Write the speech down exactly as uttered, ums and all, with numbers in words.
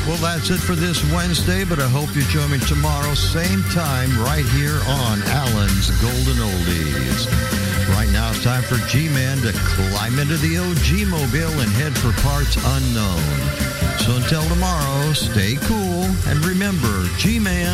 Well, that's it for this Wednesday, but I hope you join me tomorrow, same time, right here on Alan's Golden Oldies. Right now, it's time for G-Man to climb into the O G Mobile and head for parts unknown. So until tomorrow, stay cool, and remember, G-Man